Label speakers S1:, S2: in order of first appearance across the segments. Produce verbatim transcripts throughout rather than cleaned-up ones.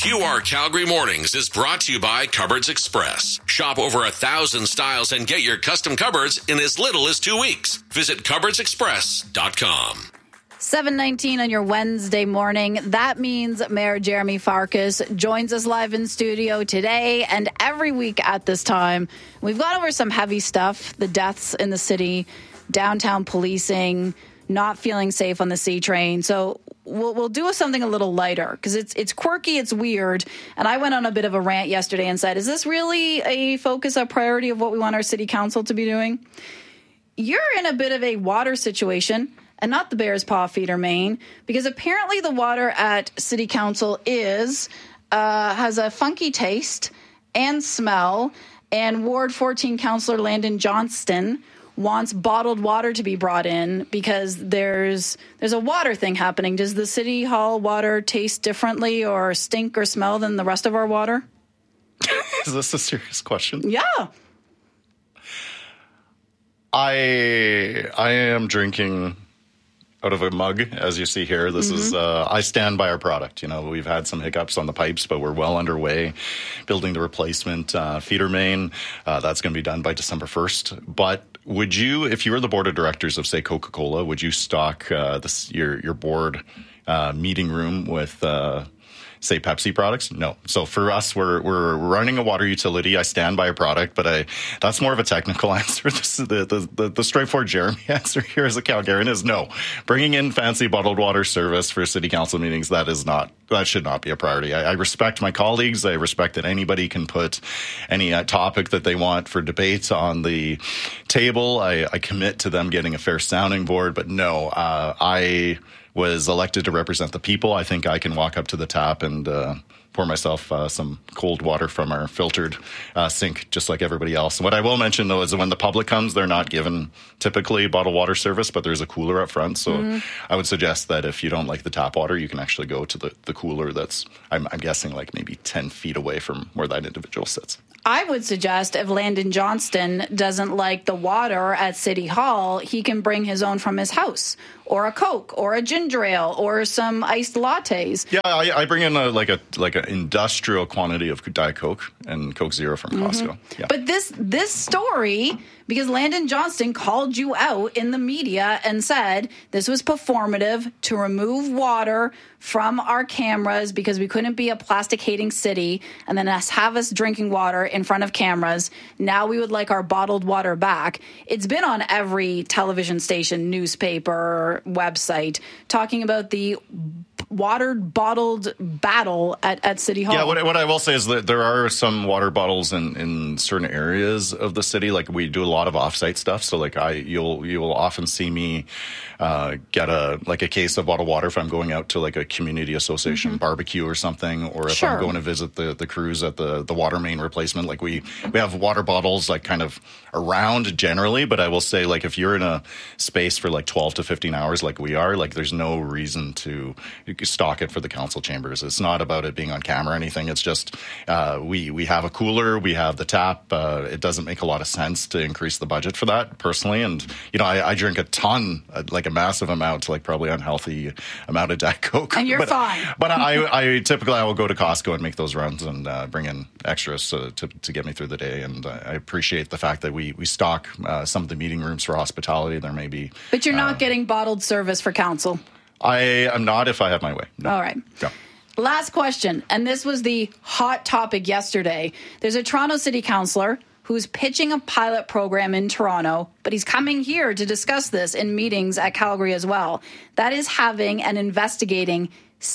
S1: Q R Calgary Mornings is brought to you by Cupboards Express. Shop over a thousand styles and get your custom cupboards in as little as two weeks. Visit cupboards express dot com.
S2: seven nineteen on your Wednesday morning. That means Mayor Jeremy Farkas joins us live in studio today and every week at this time. We've gone over some heavy stuff, the deaths in the city, downtown policing, not feeling safe on the C train. So we'll, we'll do something a little lighter because it's it's quirky, it's weird. And I went on a bit of a rant yesterday and said, is this really a focus, a priority of what we want our city council to be doing? You're in a bit of a water situation, and not the Bears Paw Feeder Main, because apparently the water at City Council is uh, has a funky taste and smell, and Ward fourteen Councillor Landon Johnston wants bottled water to be brought in because there's there's a water thing happening. Does the City Hall water taste differently or stink or smell than the rest of our water?
S3: Is this a serious question?
S2: Yeah.
S3: I I am drinking out of a mug, as you see here. This mm-hmm. is, uh, I stand by our product. You know, we've had some hiccups on the pipes, but we're well underway building the replacement uh, feeder main. Uh, that's going to be done by December first. But would you, if you were the board of directors of, say, Coca-Cola, would you stock uh, this, your, your board uh, meeting room with, uh, say, Pepsi products? No. So for us, we're we're running a water utility. I stand by a product, but I that's more of a technical answer. This is the, the, the, the straightforward Jeremy answer here as a Calgarian is no. Bringing in fancy bottled water service for city council meetings, that is not, that should not be a priority. I, I respect my colleagues. I respect that anybody can put any uh, topic that they want for debate on the table. I, I commit to them getting a fair sounding board, but no, uh, I... was elected to represent the people. I think I can walk up to the tap and uh, pour myself uh, some cold water from our filtered uh, sink, just like everybody else. What I will mention, though, is that when the public comes, they're not given typically bottled water service, but there's a cooler up front. So mm-hmm. I would suggest that if you don't like the tap water, you can actually go to the, the cooler that's, I'm, I'm guessing, like maybe ten feet away from where that individual sits.
S2: I would suggest if Landon Johnston doesn't like the water at City Hall, he can bring his own from his house, or a Coke, or a ginger ale, or some iced lattes.
S3: Yeah, I, I bring in a, like a like an industrial quantity of Diet Coke and Coke Zero from mm-hmm. Costco. Yeah.
S2: But this this story, because Landon Johnston called you out in the media and said this was performative to remove water from our cameras because we couldn't be a plastic-hating city and then us have us drinking water in front of cameras. Now we would like our bottled water back. It's been on every television station, newspaper, website, talking about the water bottled battle at, at City Hall.
S3: Yeah, what, what I will say is that there are some water bottles in, in certain areas of the city. Like we do a lot of offsite stuff. So like I, you'll, you'll often see me uh, get a, like a case of bottled water if I'm going out to like a community association mm-hmm. barbecue or something, or if sure. I'm going to visit the, the crews at the, the water main replacement. Like we, we have water bottles like kind of around generally, but I will say like if you're in a space for like twelve to fifteen hours like we are, like there's no reason to stock it for the council chambers. It's not about it being on camera or anything. It's just uh, we we have a cooler, we have the tap. Uh, it doesn't make a lot of sense to increase the budget for that personally. And you know, I, I drink a ton, like a massive amount, like probably unhealthy amount of Diet Coke.
S2: And you're
S3: but,
S2: fine.
S3: But I, I typically I will go to Costco and make those runs and uh, bring in extras to, to to get me through the day. And uh, I appreciate the fact that we we stock uh, some of the meeting rooms for hospitality. There may be,
S2: but you're not
S3: uh,
S2: getting bottled service for council.
S3: I am not if I have my way. No.
S2: All right.
S3: No.
S2: Last question, and this was the hot topic yesterday. There's a Toronto City Councillor who's pitching a pilot program in Toronto, but he's coming here to discuss this in meetings at Calgary as well. That is having and investigating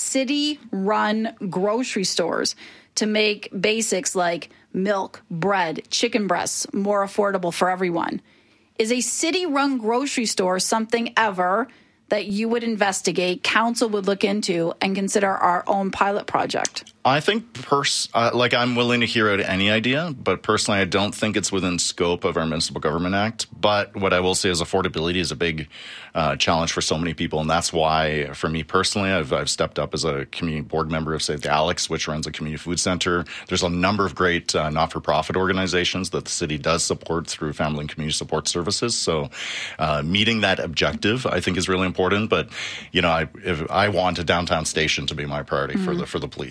S2: city-run grocery stores to make basics like milk, bread, chicken breasts more affordable for everyone. Is a city-run grocery store something ever that you would investigate, council would look into, and consider our own pilot project?
S3: I think, pers- uh, like, I'm willing to hear out any idea, but personally, I don't think it's within scope of our Municipal Government Act. But what I will say is affordability is a big uh, challenge for so many people, and that's why, for me personally, I've, I've stepped up as a community board member of, say, the Alex, which runs a community food center. There's a number of great uh, not-for-profit organizations that the city does support through family and community support services. So uh, meeting that objective, I think, is really important. But, you know, I, if I want a downtown station to be my priority mm-hmm. for the for the police. I'm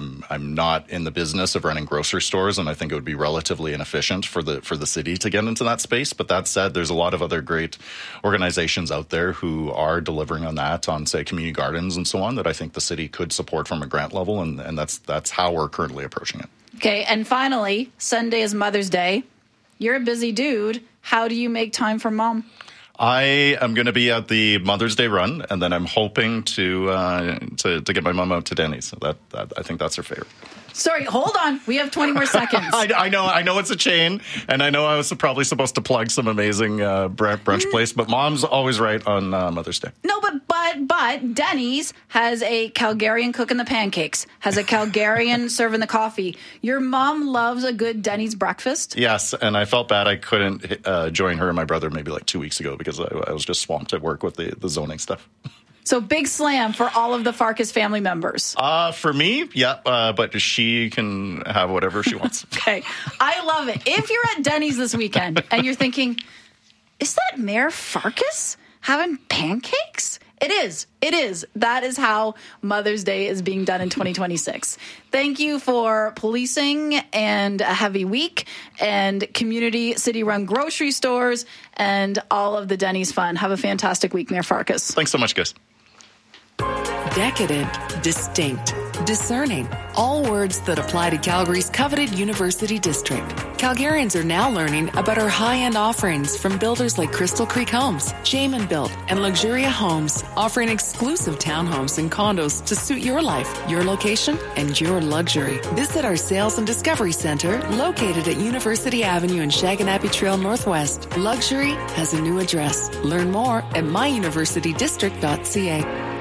S3: I'm I'm not in the business of running grocery stores, and I think it would be relatively inefficient for the for the city to get into that space. But that said, there's a lot of other great organizations out there who are delivering on that, on say community gardens and so on, that I think the city could support from a grant level, and, and that's that's how we're currently approaching it.
S2: Okay, and finally, Sunday is Mother's Day. You're a busy dude. How do you make time for mom?
S3: I am going to be at the Mother's Day run, and then I'm hoping to uh, to, to get my mom out to Denny's. So that, that I think that's her favorite.
S2: Sorry, hold on. We have twenty more seconds.
S3: I, I know, I know it's a chain, and I know I was probably supposed to plug some amazing uh, brunch mm. place, but Mom's always right on uh, Mother's Day.
S2: No, but but but Denny's has a Calgarian cooking the pancakes, has a Calgarian serving the coffee. Your mom loves a good Denny's breakfast.
S3: Yes, and I felt bad I couldn't uh, join her and my brother maybe like two weeks ago because I, I was just swamped at work with the, the zoning stuff.
S2: So big slam for all of the Farkas family members.
S3: Uh, for me, yeah, uh, but she can have whatever she wants.
S2: Okay. I love it. If you're at Denny's this weekend and you're thinking, is that Mayor Farkas having pancakes? It is. It is. That is how Mother's Day is being done in twenty twenty-six. Thank you for policing and a heavy week and community city-run grocery stores and all of the Denny's fun. Have a fantastic week, Mayor Farkas.
S3: Thanks so much, guys.
S4: Decadent, distinct, discerning. All words that apply to Calgary's coveted University District. Calgarians are now learning about our high-end offerings from builders like Crystal Creek Homes, Jamin Built, and Luxuria Homes, offering exclusive townhomes and condos to suit your life, your location, and your luxury. Visit our Sales and Discovery Center, located at University Avenue and Shaganappi Trail Northwest. Luxury has a new address. Learn more at my university district dot c a.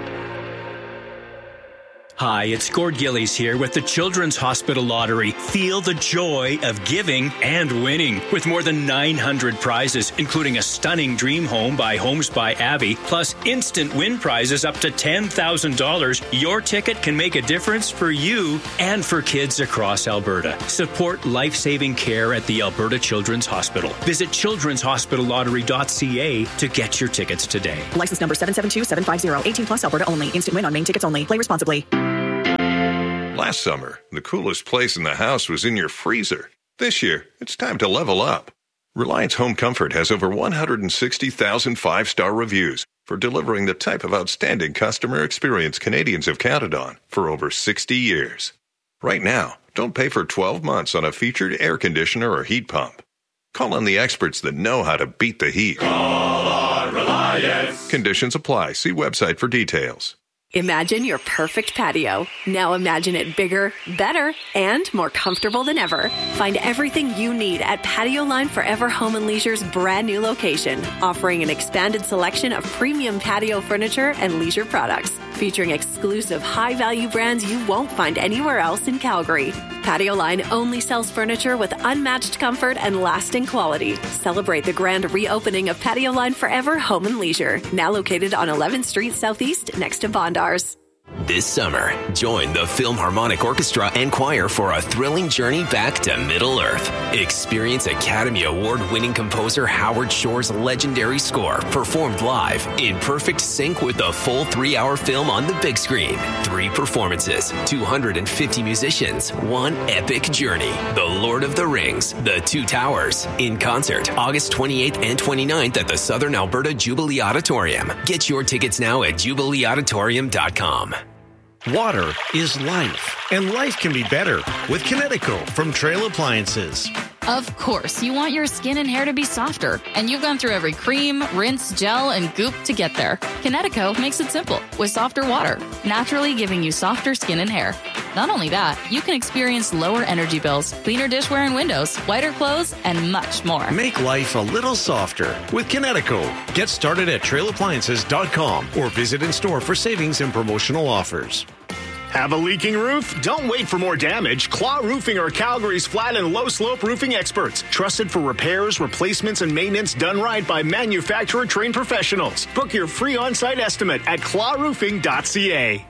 S5: Hi, it's Gord Gillies here with the Children's Hospital Lottery. Feel the joy of giving and winning. With more than nine hundred prizes, including a stunning dream home by Homes by Abbey, plus instant win prizes up to ten thousand dollars, your ticket can make a difference for you and for kids across Alberta. Support life-saving care at the Alberta Children's Hospital. Visit children's hospital lottery dot c a to get your tickets today.
S6: License number seven seven two seven five zero. eighteen plus Alberta only. Instant win on main tickets only. Play responsibly.
S7: Last summer, the coolest place in the house was in your freezer. This year, it's time to level up. Reliance Home Comfort has over one hundred sixty thousand five-star reviews for delivering the type of outstanding customer experience Canadians have counted on for over sixty years. Right now, don't pay for twelve months on a featured air conditioner or heat pump. Call on the experts that know how to beat the heat.
S8: Call on Reliance.
S7: Conditions apply. See website for details.
S9: Imagine your perfect patio. Now imagine it bigger, better, and more comfortable than ever. Find everything you need at Patio Line Forever Home and Leisure's brand new location, offering an expanded selection of premium patio furniture and leisure products, featuring exclusive high-value brands you won't find anywhere else in Calgary. Patio Line only sells furniture with unmatched comfort and lasting quality. Celebrate the grand reopening of Patio Line Forever Home and Leisure, now located on eleventh Street Southeast next to Bondi.
S10: This summer, join the Philharmonic Orchestra and Choir for a thrilling journey back to Middle Earth. Experience Academy Award-winning composer Howard Shore's legendary score performed live in perfect sync with the full three-hour film on the big screen. Three performances, two hundred fifty musicians, one epic journey. The Lord of the Rings, The Two Towers, in concert August twenty-eighth and twenty-ninth at the Southern Alberta Jubilee Auditorium. Get your tickets now at jubilee auditorium dot com.
S11: Water is life, and life can be better with Kinetico from Trail Appliances.
S12: Of course, you want your skin and hair to be softer, and you've gone through every cream, rinse, gel, and goop to get there. Kinetico makes it simple with softer water, naturally giving you softer skin and hair. Not only that, you can experience lower energy bills, cleaner dishware and windows, whiter clothes, and much more.
S11: Make life a little softer with Kinetico. Get started at trail appliances dot com or visit in store for savings and promotional offers.
S13: Have a leaking roof? Don't wait for more damage. Claw Roofing are Calgary's flat and low-slope roofing experts. Trusted for repairs, replacements, and maintenance done right by manufacturer-trained professionals. Book your free on-site estimate at claw roofing dot c a.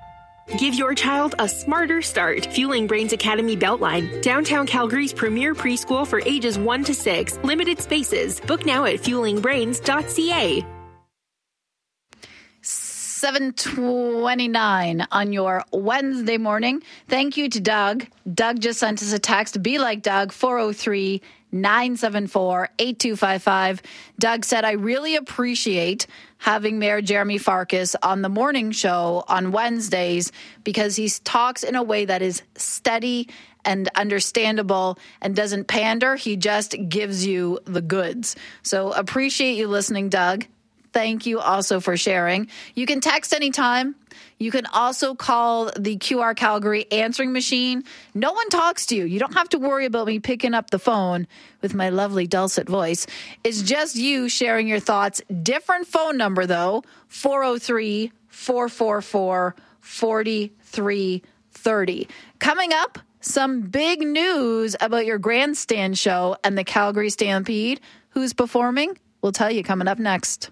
S14: Give your child a smarter start. Fueling Brains Academy Beltline, downtown Calgary's premier preschool for ages one to six. Limited spaces. Book now at fueling brains dot c a.
S2: seven twenty-nine on your Wednesday morning. Thank you to Doug. Doug just sent us a text. Be like Doug, four oh three, nine seven four, eight two five five. Doug said, I really appreciate having Mayor Jeremy Farkas on the morning show on Wednesdays because he talks in a way that is steady and understandable and doesn't pander. He just gives you the goods. So appreciate you listening, Doug. Thank you also for sharing. You can text anytime. You can also call the Q R Calgary answering machine. No one talks to you. You don't have to worry about me picking up the phone with my lovely dulcet voice. It's just you sharing your thoughts. Different phone number, though, four oh three, four four four, four three three oh. Coming up, some big news about your grandstand show and the Calgary Stampede. Who's performing? We'll tell you coming up next.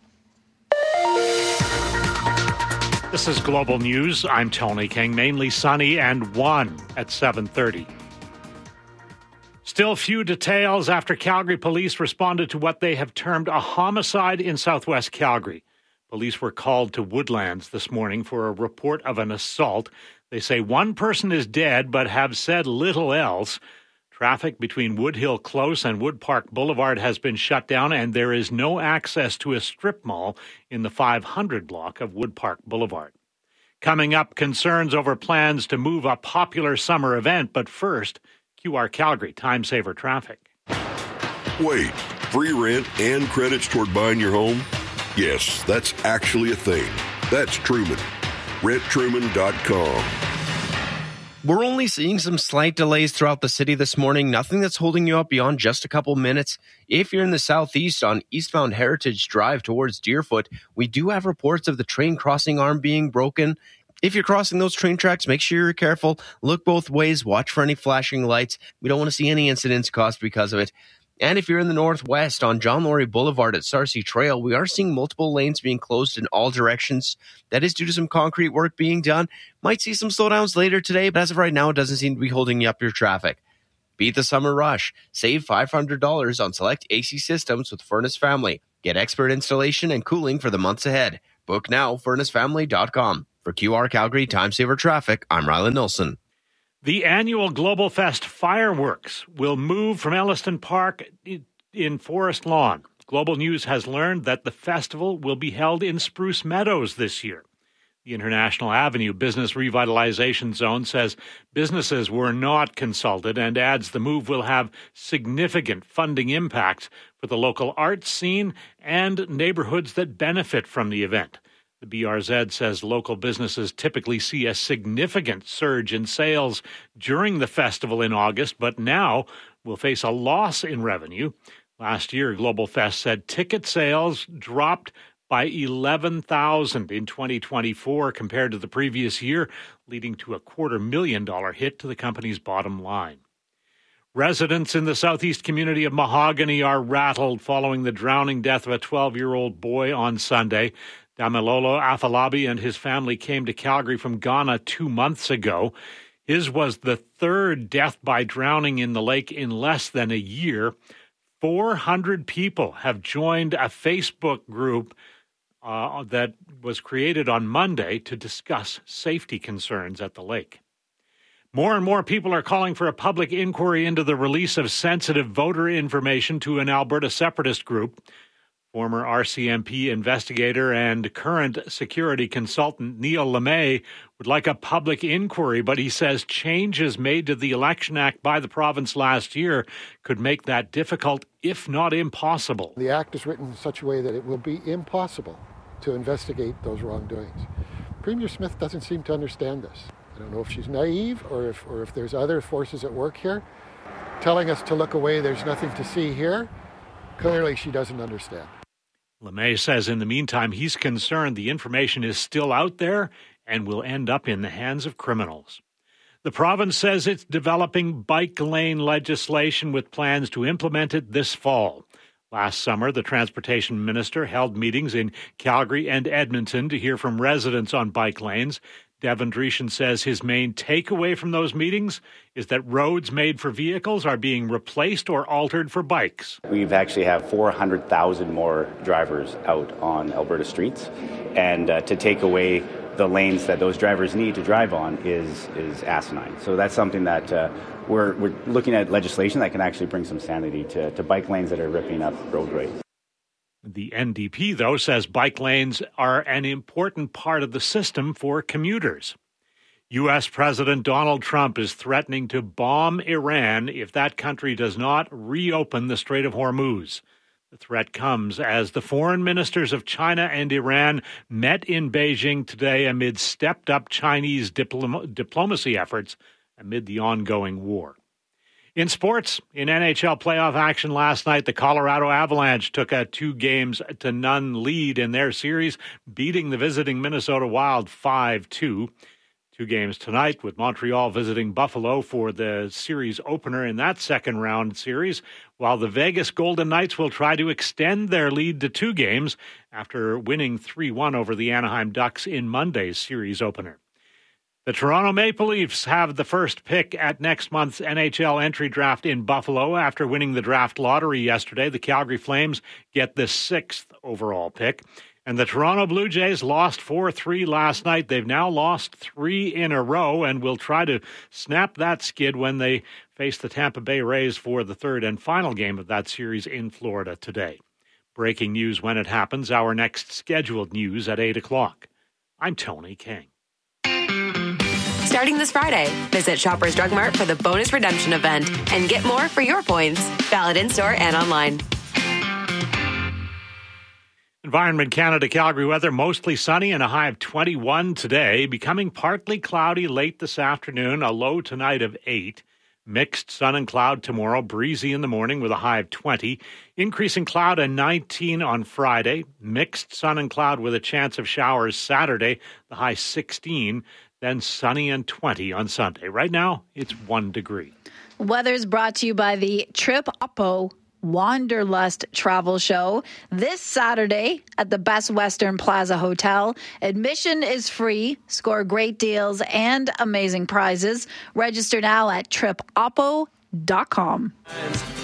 S15: This is Global News. I'm Tony King. Mainly sunny and one at seven thirty. Still few details after Calgary police responded to what they have termed a homicide in southwest Calgary. Police were called to Woodlands this morning for a report of an assault. They say one person is dead but have said little else. Traffic between Woodhill Close and Wood Park Boulevard has been shut down, and there is no access to a strip mall in the five hundred block of Wood Park Boulevard. Coming up, concerns over plans to move a popular summer event. But first, Q R Calgary Time Saver Traffic.
S16: Wait, free rent and credits toward buying your home? Yes, that's actually a thing. That's Truman. rent truman dot com.
S17: We're only seeing some slight delays throughout the city this morning. Nothing that's holding you up beyond just a couple minutes. If you're in the southeast on eastbound Heritage Drive towards Deerfoot, we do have reports of the train crossing arm being broken. If you're crossing those train tracks, make sure you're careful. Look both ways. Watch for any flashing lights. We don't want to see any incidents caused because of it. And if you're in the northwest on John Laurie Boulevard at Sarcee Trail, we are seeing multiple lanes being closed in all directions. That is due to some concrete work being done. Might see some slowdowns later today, but as of right now, it doesn't seem to be holding up your traffic. Beat the summer rush. Save five hundred dollars on select A C systems with Furnace Family. Get expert installation and cooling for the months ahead. Book now, furnace family dot com. For Q R Calgary Time Saver Traffic, I'm Rylan Nilsson.
S15: The annual Global Fest fireworks will move from Elliston Park in Forest Lawn. Global News has learned that the festival will be held in Spruce Meadows this year. The International Avenue Business Revitalization Zone says businesses were not consulted and adds the move will have significant funding impacts for the local arts scene and neighborhoods that benefit from the event. The B R Z says local businesses typically see a significant surge in sales during the festival in August, but now will face a loss in revenue. Last year, Global Fest said ticket sales dropped by eleven thousand in twenty twenty-four compared to the previous year, leading to a quarter million dollar hit to the company's bottom line. Residents in the southeast community of Mahogany are rattled following the drowning death of a twelve-year-old boy on Sunday. Damilolo Afalabi and his family came to Calgary from Ghana two months ago. His was the third death by drowning in the lake in less than a year. four hundred people have joined a Facebook group uh, that was created on Monday to discuss safety concerns at the lake. More and more people are calling for a public inquiry into the release of sensitive voter information to an Alberta separatist group. Former R C M P investigator and current security consultant Neil LeMay would like a public inquiry, but he says changes made to the Election Act by the province last year could make that difficult, if not impossible.
S18: The act is written in such a way that it will be impossible to investigate those wrongdoings. Premier Smith doesn't seem to understand this. I don't know if she's naive or if, or if there's other forces at work here telling us to look away, there's nothing to see here. Clearly, she doesn't understand.
S15: LeMay says in the meantime, he's concerned the information is still out there and will end up in the hands of criminals. The province says it's developing bike lane legislation with plans to implement it this fall. Last summer, the transportation minister held meetings in Calgary and Edmonton to hear from residents on bike lanes. Devin Dreeshen says his main takeaway from those meetings is that roads made for vehicles are being replaced or altered for bikes.
S19: We've actually have four hundred thousand more drivers out on Alberta streets, and uh, to take away the lanes that those drivers need to drive on is is asinine. So that's something that uh, we're we're looking at legislation that can actually bring some sanity to, to bike lanes that are ripping up roadways.
S15: The N D P, though, says bike lanes are an important part of the system for commuters. U S. President Donald Trump is threatening to bomb Iran if that country does not reopen the Strait of Hormuz. The threat comes as the foreign ministers of China and Iran met in Beijing today amid stepped-up Chinese diplom- diplomacy efforts amid the ongoing war. In sports, in N H L playoff action last night, the Colorado Avalanche took a two games to none lead in their series, beating the visiting Minnesota Wild five two. Two games tonight with Montreal visiting Buffalo for the series opener in that second round series, while the Vegas Golden Knights will try to extend their lead to two games after winning three one over the Anaheim Ducks in Monday's series opener. The Toronto Maple Leafs have the first pick at next month's N H L entry draft in Buffalo. After winning the draft lottery yesterday, the Calgary Flames get the sixth overall pick. And the Toronto Blue Jays lost four three last night. They've now lost three in a row and will try to snap that skid when they face the Tampa Bay Rays for the third and final game of that series in Florida today. Breaking news when it happens. Our next scheduled news at eight o'clock. I'm Tony King.
S20: Starting this Friday, visit Shoppers Drug Mart for the bonus redemption event and get more for your points. Valid in-store and online.
S15: Environment Canada Calgary weather, mostly sunny and a high of twenty-one today. Becoming partly cloudy late this afternoon, a low tonight of eight. Mixed sun and cloud tomorrow, breezy in the morning with a high of twenty. Increasing cloud and nineteen on Friday. Mixed sun and cloud with a chance of showers Saturday, the high sixteen. Then sunny and twenty on Sunday. Right now, it's one degree.
S2: Weather's brought to you by the Trip Oppo Wanderlust Travel Show this Saturday at the Best Western Plaza Hotel. Admission is free. Score great deals and amazing prizes. Register now at trip oppo dot com.